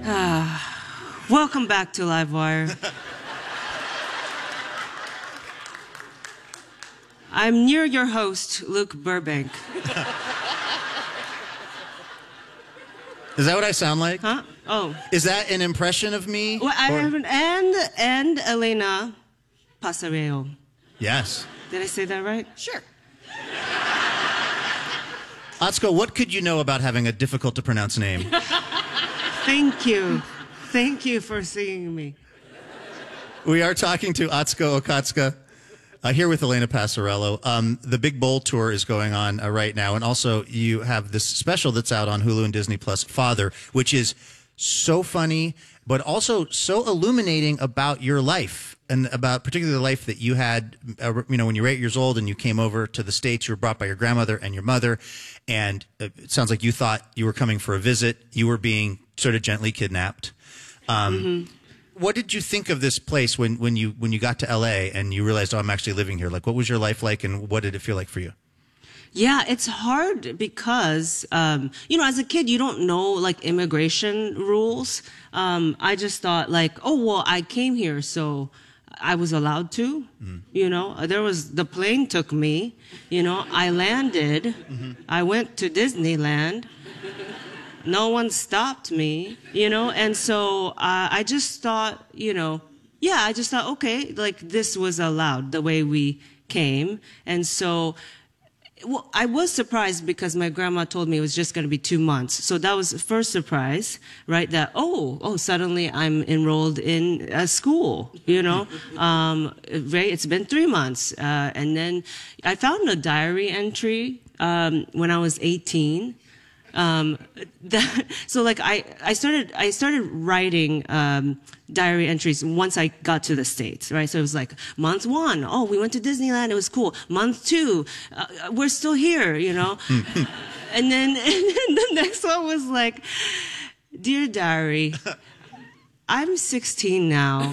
Welcome back to Livewire. I'm near your host, Luke Burbank. Is that what I sound like? Huh? Oh. Is that an impression of me? Well, I have and Elena Pasareo. Yes. Did I say that right? Sure. Atsuko, what could you know about having a difficult to pronounce name? Thank you. Thank you for seeing me. We are talking to Atsuko Okatsuka here with Elena Passarello. The Big Bowl Tour is going on right now, and also you have this special that's out on Hulu and Disney Plus, Father, which is so funny, but also so illuminating about your life and about particularly the life that you had, when you were 8 years old and you came over to the States. You were brought by your grandmother and your mother, and it sounds like you thought you were coming for a visit. You were being sort of gently kidnapped. What did you think of this place when you got to LA and you realized, oh, I'm actually living here? Like, what was your life like, and what did it feel like for you? Yeah, it's hard because, as a kid, you don't know, like, immigration rules. I just thought, like, oh, well, I came here, so I was allowed to. The plane took me, I landed. I went to Disneyland. No one stopped me, and so I just thought, okay, like, this was allowed the way we came. And so, well, I was surprised because my grandma told me it was just going to be 2 months. So that was the first surprise, right? That, suddenly I'm enrolled in a school, right? It's been 3 months. And then I found a diary entry when I was 18. So like I started writing diary entries once I got to the States, right? So it was like month 1, oh, we went to Disneyland, it was cool. Month 2, we're still here, and then the next one was like, dear diary, I'm 16 now.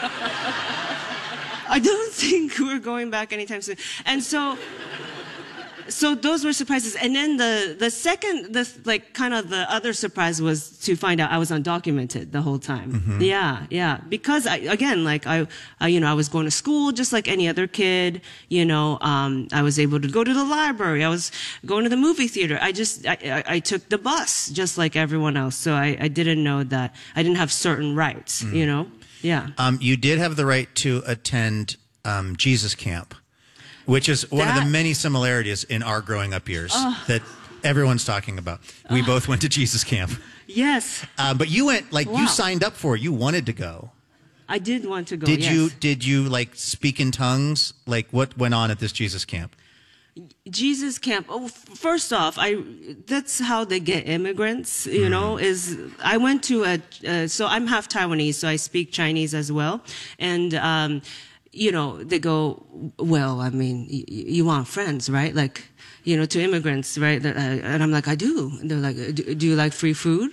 I don't think we're going back anytime soon. And so those were surprises. And then the second, the other surprise was to find out I was undocumented the whole time. Mm-hmm. Yeah. Because I was going to school just like any other kid, I was able to go to the library. I was going to the movie theater. I took the bus just like everyone else. So I didn't know that I didn't have certain rights, Yeah. You did have the right to attend Jesus Camp, which is one of the many similarities in our growing up years that everyone's talking about. We both went to Jesus Camp. Yes. But you went, you signed up for it. You wanted to go. I did want to go, Did you speak in tongues? Like, what went on at this Jesus Camp? Jesus Camp. Oh, first off, that's how they get immigrants, is I went to so I'm half Taiwanese, so I speak Chinese as well. And, they go, well, I mean, you want friends, right? Like, to immigrants, right? And I'm like, I do. And they're like, do you like free food?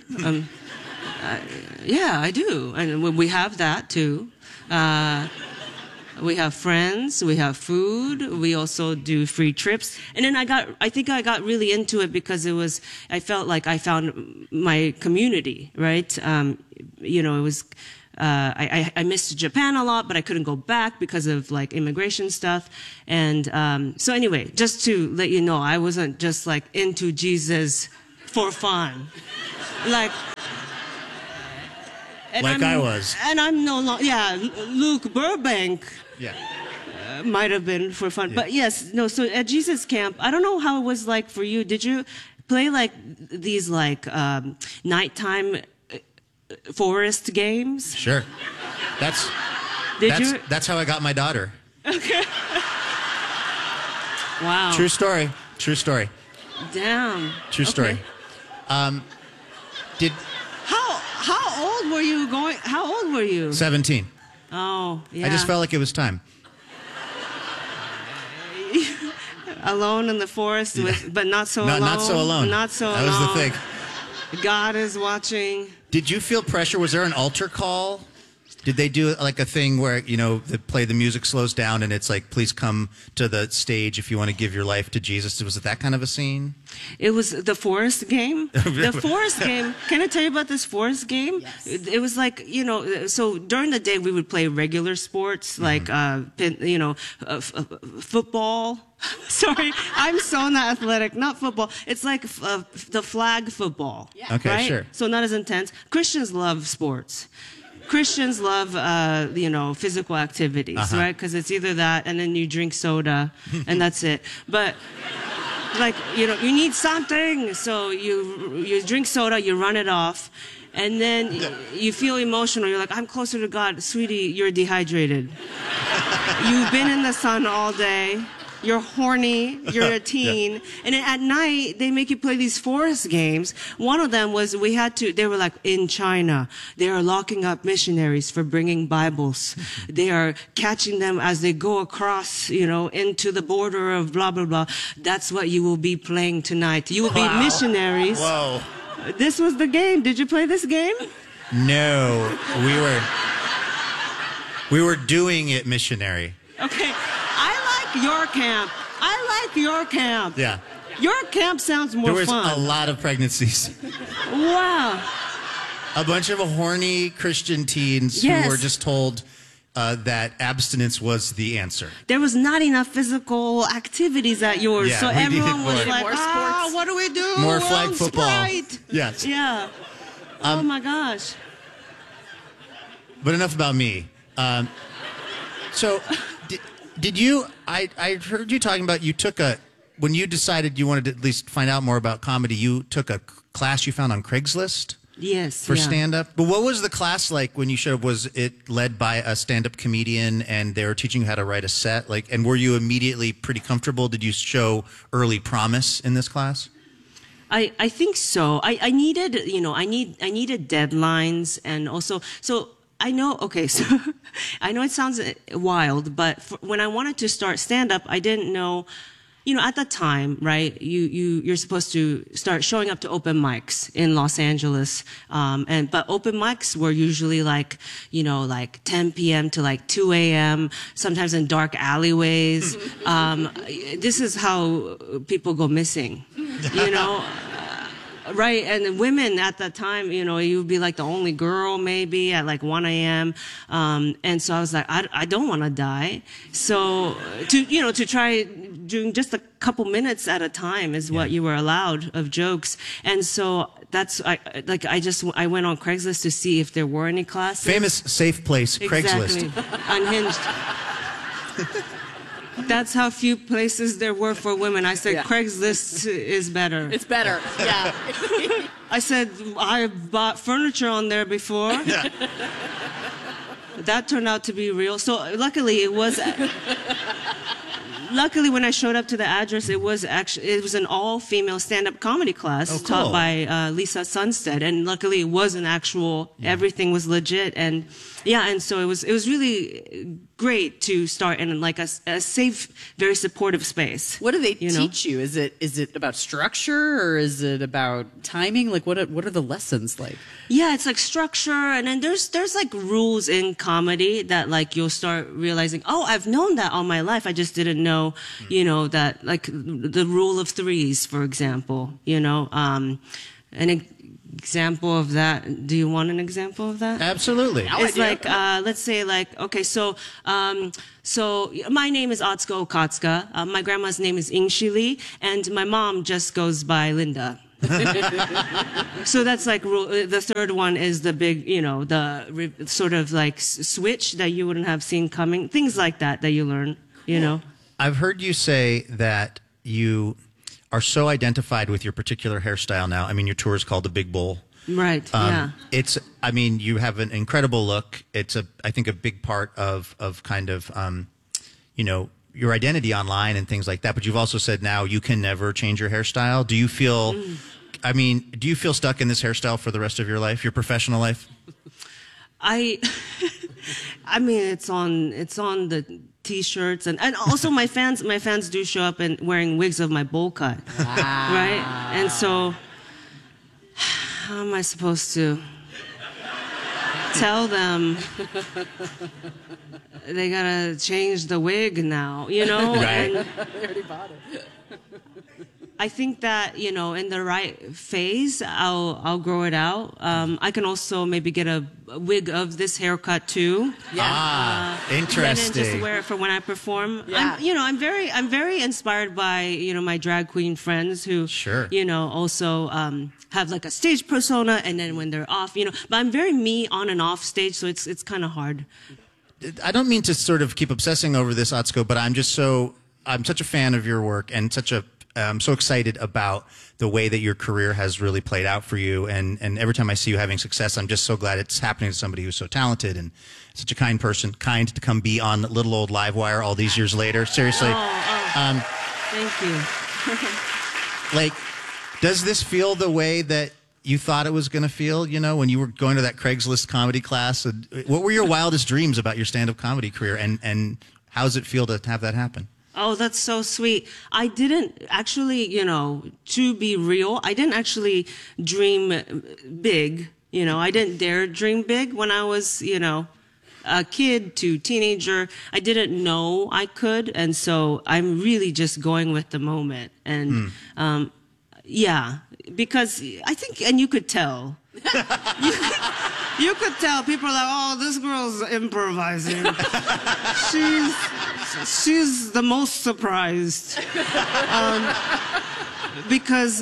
Yeah, I do. And we have that too. We have friends, we have food, we also do free trips. And then I think I got really into it because I felt like I found my community, right? It was, I missed Japan a lot, but I couldn't go back because of immigration stuff. And, so anyway, just to let you know, I wasn't just into Jesus for fun. I was. And I'm no longer, Luke Burbank. Yeah. Might have been for fun. Yeah. But yes, no, so at Jesus Camp, I don't know how it was like for you. Did you play these nighttime forest games? Sure. That's how I got my daughter. Okay. Wow. True story. Damn. True story. Okay. How old were you going? How old were you? 17. Oh, yeah. I just felt like it was time. Alone in the forest, but not so alone. Not so alone. Not so alone. That was the thing. God is watching. Did you feel pressure? Was there an altar call? Did they do like a thing where, the music slows down and it's like, please come to the stage if you want to give your life to Jesus? Was it that kind of a scene? It was the Forest game. The Forest game. Can I tell you about this Forest game? Yes. It was like, so during the day we would play regular sports like, football. Sorry, I'm so not athletic. Not football. It's like the flag football. Yeah. Okay, right? sure. So not as intense. Christians love sports. Christians love, physical activities, right? Because it's either that and then you drink soda and that's it. But, you need something. So you drink soda, you run it off, and then you feel emotional. You're like, I'm closer to God. Sweetie, you're dehydrated. You've been in the sun all day. You're horny, you're a teen. And then at night, they make you play these forest games. One of them was they were like, in China, they are locking up missionaries for bringing Bibles. They are catching them as they go across, into the border of blah, blah, blah. That's what you will be playing tonight. You will be missionaries. Whoa. This was the game. Did you play this game? No, we were doing it missionary. Okay. Your camp. I like your camp. Yeah. Your camp sounds more There was fun. a lot of pregnancies. Wow. A bunch of horny Christian teens Yes. who were just told that abstinence was the answer. There was not enough physical activities at yours, Yeah, so we needed everyone was more. like, More sports. what do we do? More flag football. Sprite. Yes. Yeah. Oh my gosh. But enough about me. So, did you? I heard you talking about when you decided you wanted to at least find out more about comedy. You took a class you found on Craigslist Yes. for yeah. stand-up. But what was the class like when you showed up? Was it led by a stand-up comedian and they were teaching you how to write a set? And were you immediately pretty comfortable? Did you show early promise in this class? I think so. I needed, I needed deadlines and also, so I know, okay, so I know it sounds wild, but when I wanted to start stand-up, I didn't know, at the time, right, you're supposed to start showing up to open mics in Los Angeles. But open mics were usually like 10 p.m. to like 2 a.m., sometimes in dark alleyways. This is how people go missing, Right, and women at that time, you would be like the only girl maybe at like 1 a.m. And so I was like, I don't want to die. So to try doing just a couple minutes at a time is what you were allowed of jokes. And so I went on Craigslist to see if there were any classes. Famous safe place, Craigslist. Exactly. Unhinged. That's how few places there were for women. I said, Craigslist is better. It's better. Yeah. I said, I bought furniture on there before. Yeah. That turned out to be real. So luckily when I showed up to the address, it was an all-female stand-up comedy class taught by Lisa Sunstead, and luckily it was an actual. Everything was legit, and so it was really great to start in like a safe, very supportive space. What do they teach you? Is it about structure or is it about timing? Like what are the lessons like? Yeah, it's like structure, and then there's like rules in comedy that like you'll start realizing, oh, I've known that all my life. I just didn't know, that like the rule of threes, for example, An example of that. Do you want an example of that? Absolutely. It's like, let's say like, okay, so my name is Atsuko Okatsuka. My grandma's name is Ingshi Lee, and my mom just goes by Linda. So that's like rule. The third one is the big, sort of like switch that you wouldn't have seen coming. Things like that you learn, I've heard you say that you are so identified with your particular hairstyle now. I mean, your tour is called The Big Bowl. Right. Yeah. You have an incredible look. It's I think a big part of kind of, your identity online and things like that. But you've also said now you can never change your hairstyle. Do you feel, do you feel stuck in this hairstyle for the rest of your life, your professional life? I mean, it's on the T-shirts and also my fans do show up and wearing wigs of my bowl cut, right? And so, how am I supposed to tell them they gotta change the wig now, you know? Right. And I think that, you know, in the right phase, I'll grow it out. I can also maybe get a wig of this haircut too. Interesting. And then just wear it for when I perform. Yeah. I'm very inspired by, you know, my drag queen friends who, Sure. you know, also have like a stage persona, and then when they're off, you know. But I'm very me on and off stage, so it's kind of hard. I don't mean to sort of keep obsessing over this, Atsuko, but I'm such a fan of your work and I'm so excited about the way that your career has really played out for you. And every time I see you having success, I'm just so glad it's happening to somebody who's so talented and such a kind person, kind to come be on Little Old Livewire all these years later. Seriously. Thank you. Like, does this feel the way that you thought it was going to feel, you know, when you were going to that Craigslist comedy class? What were your wildest dreams about your stand-up comedy career, and how does it feel to have that happen? Oh, that's so sweet. I didn't actually, you know, to be real, I didn't actually dream big. You know, I didn't dare dream big when I was, you know, a kid to teenager. I didn't know I could. And so I'm really just going with the moment. And, yeah, because I think, and you could tell. You could tell people are like, oh, this girl's improvising. She's the most surprised. Because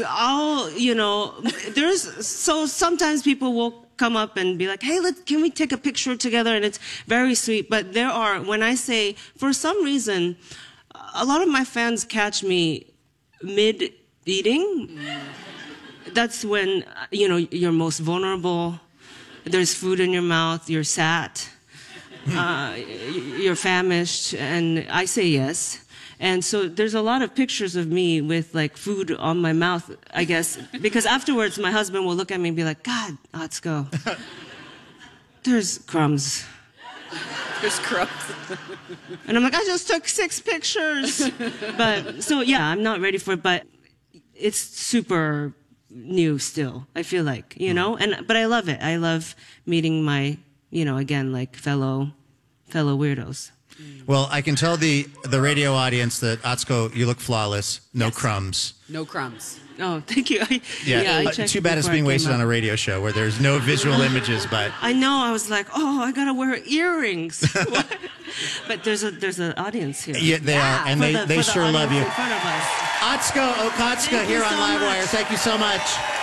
so sometimes people will come up and be like, hey, can we take a picture together? And it's very sweet. But when I say, for some reason, a lot of my fans catch me mid-eating. That's when, you know, you're most vulnerable. There's food in your mouth, you're sad, you're famished, and I say yes. And so there's a lot of pictures of me with like food on my mouth, I guess, because afterwards my husband will look at me and be like, God, Atsuko, there's crumbs. There's crumbs. And I'm like, I just took 6 pictures. But so yeah, I'm not ready for it, but it's super new still, I feel like, you know, but I love it. I love meeting my, you know, again, like fellow weirdos. Well, I can tell the radio audience that, Atsuko, you look flawless. No crumbs. No crumbs. Oh, thank you. I checked too bad it's before being I wasted came on a up. radio show where there's no visual images, but I know. I was like, oh, I gotta wear earrings. But there's an audience here. yeah, they are, and For they the sure love audience you. in front of us. Atsuko Okatsuka Thank you here on so Livewire. much. Thank you so much.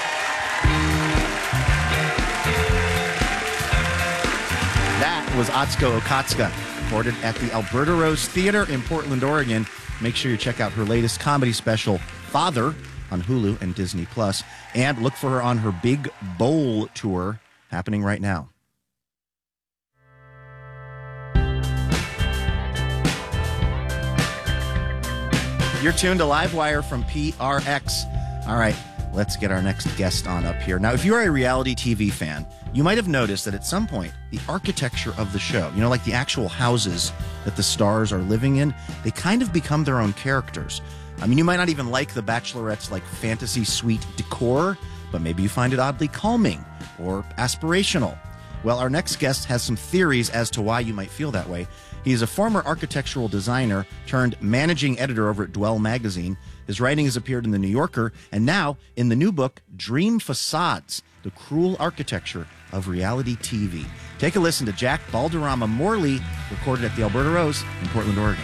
That was Atsuko Okatsuka, recorded at the Alberta Rose Theater in Portland, Oregon. Make sure you check out her latest comedy special, Father, on Hulu and Disney+, and look for her on her Big Bowl tour happening right now. You're tuned to Livewire from PRX. All right, let's get our next guest on up here. Now, if you're a reality TV fan, you might have noticed that at some point, the architecture of the show, you know, like the actual houses that the stars are living in, they kind of become their own characters. I mean, you might not even like The Bachelorette's like fantasy suite decor, but maybe you find it oddly calming or aspirational. Well, our next guest has some theories as to why you might feel that way. He is a former architectural designer turned managing editor over at Dwell Magazine. His writing has appeared in The New Yorker and now in the new book, Dream Facades, The Cruel Architecture of Reality TV. Take a listen to Jack Balderrama Morley, recorded at the Alberta Rose in Portland, Oregon.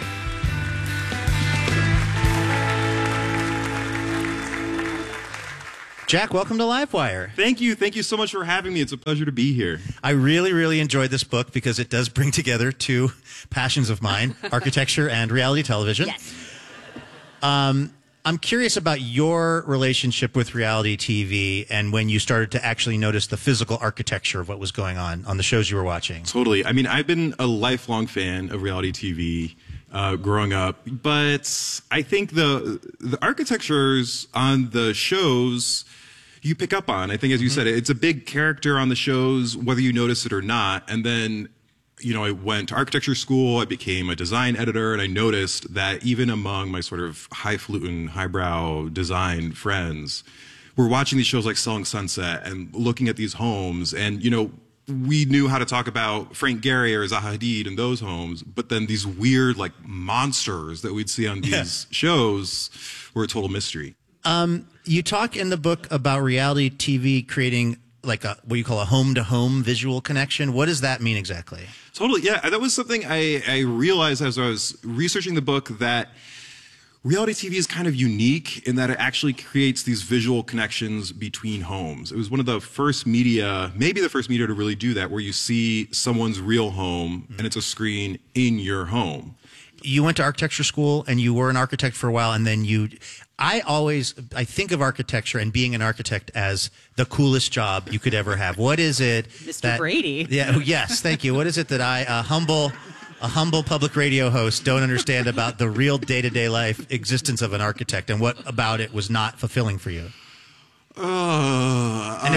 Jack, welcome to Livewire. Thank you. Thank you so much for having me. It's a pleasure to be here. I really, really enjoyed this book because it does bring together 2 passions of mine, architecture and reality television. Yes. I'm curious about your relationship with reality TV and when you started to actually notice the physical architecture of what was going on the shows you were watching. Totally. I mean, I've been a lifelong fan of reality TV growing up, but I think the architectures on the shows you pick up on. I think, as you said, it's a big character on the shows, whether you notice it or not. And then, you know, I went to architecture school, I became a design editor, and I noticed that even among my sort of highfalutin, highbrow design friends, we're watching these shows like Selling Sunset and looking at these homes. And, you know, we knew how to talk about Frank Gehry or Zaha Hadid in those homes, but then these weird like monsters that we'd see on these shows were a total mystery. You talk in the book about reality TV creating like what you call a home-to-home visual connection. What does that mean exactly? Totally, yeah. That was something I realized as I was researching the book, that reality TV is kind of unique in that it actually creates these visual connections between homes. It was one of the first media, maybe the first media to really do that, where you see someone's real home and it's a screen in your home. You went to architecture school and you were an architect for a while, and then I think of architecture and being an architect as the coolest job you could ever have. What is it? Mr. Brady. Yeah. Yes. Thank you. What is it that a humble public radio host don't understand about the real day-to-day life existence of an architect, and what about it was not fulfilling for you? And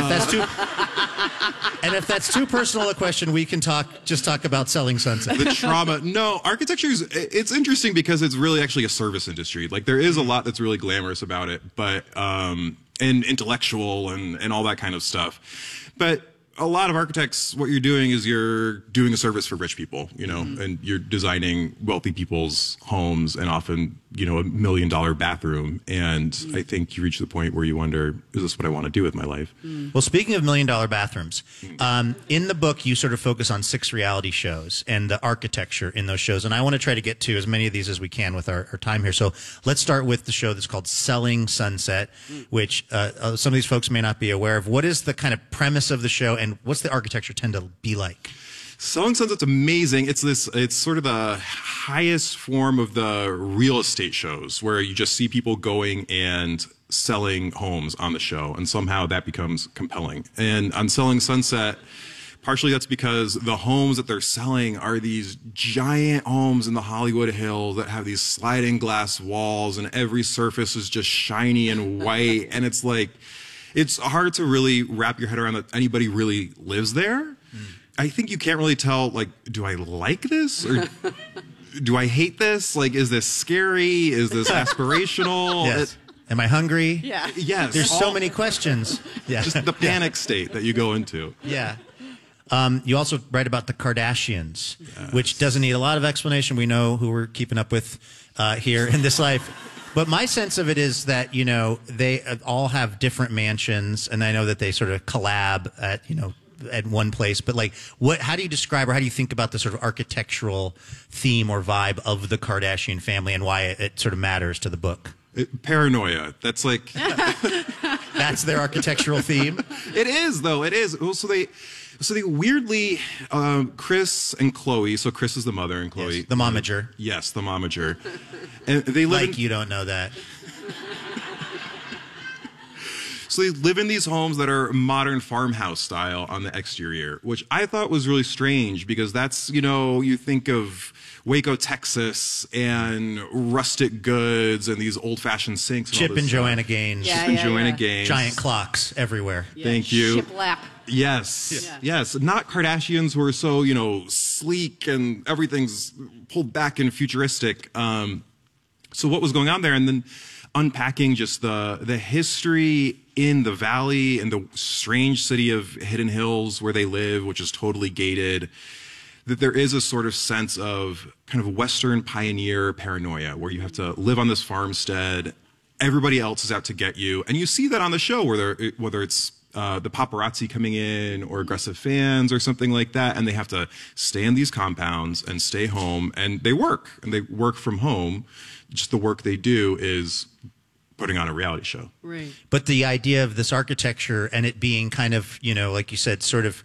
if that's too personal a question, we can just talk about Selling Sunset. The trauma. No, it's interesting because it's really actually a service industry. Like, there is a lot that's really glamorous about it, but and intellectual and all that kind of stuff. But a lot of architects, what you're doing is you're doing a service for rich people, and you're designing wealthy people's homes, and often, $1 million bathroom. And I think you reach the point where you wonder, is this what I want to do with my life? Well, speaking of $1 million bathrooms, in the book, you sort of focus on 6 reality shows and the architecture in those shows. And I want to try to get to as many of these as we can with our time here. So let's start with the show that's called Selling Sunset, which some of these folks may not be aware of. What is the kind of premise of the show, and what's the architecture tend to be like? Selling Sunset's amazing. It's sort of the highest form of the real estate shows, where you just see people going and selling homes on the show, and somehow that becomes compelling. And on Selling Sunset, partially that's because the homes that they're selling are these giant homes in the Hollywood Hills that have these sliding glass walls, and every surface is just shiny and white. And it's like, it's hard to really wrap your head around that anybody really lives there. I think you can't really tell, like, do I like this or do I hate this? Like, is this scary? Is this aspirational? Yes. Am I hungry? Yeah. Yes. There's so many questions. Yeah. Just the panic state that you go into. Yeah. You also write about the Kardashians, which doesn't need a lot of explanation. We know who we're keeping up with here in this life. But my sense of it is that, they all have different mansions, and I know that they sort of collab at one place. But like, how do you describe, or how do you think about the sort of architectural theme or vibe of the Kardashian family, and why it sort of matters to the book? Paranoia. That's like... That's their architectural theme? It is, though. It is. So they weirdly, Kris and Khloe, so Kris is the mother and Khloe. Yes, the momager. Yes, the momager. And they live you don't know that. So they live in these homes that are modern farmhouse style on the exterior, which I thought was really strange, because that's, you think of Waco, Texas, and rustic goods and these old-fashioned sinks. Chip and Joanna Gaines. Yeah, Chip and Joanna Gaines. Giant clocks everywhere. Yeah. Thank you. Shiplap. Yes. Yeah. Yes. Not Kardashians who are so, sleek and everything's pulled back and futuristic. So what was going on there? And then unpacking just the history in the valley and the strange city of Hidden Hills where they live, which is totally gated, that there is a sort of sense of kind of Western pioneer paranoia, where you have to live on this farmstead. Everybody else is out to get you. And you see that on the show, whether it's the paparazzi coming in or aggressive fans or something like that, and they have to stay in these compounds and stay home, and they work from home. Just the work they do is putting on a reality show. Right. But the idea of this architecture and it being kind of, like you said, sort of